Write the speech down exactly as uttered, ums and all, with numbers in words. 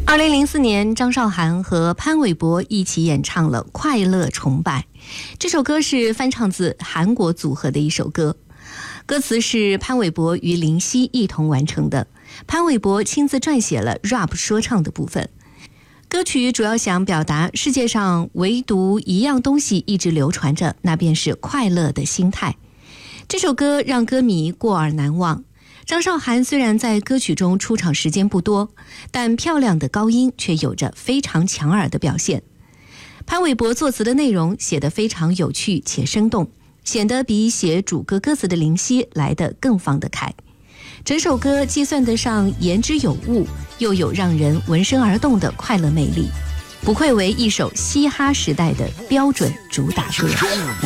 二零零四年，张韶涵和潘玮柏一起演唱了《快乐崇拜》。这首歌是翻唱自韩国组合的一首歌，歌词是潘玮柏与林夕一同完成的，潘玮柏亲自撰写了 rap 说唱的部分。歌曲主要想表达世界上唯独一样东西一直流传着，那便是快乐的心态。这首歌让歌迷过耳难忘。张韶涵虽然在歌曲中出场时间不多，但漂亮的高音却有着非常抢耳的表现。潘玮柏作词的内容写得非常有趣且生动，显得比写主歌歌词的林夕来得更放得开。整首歌既算得上言之有物，又有让人闻声而动的快乐魅力，不愧为一首嘻哈时代的标准主打歌。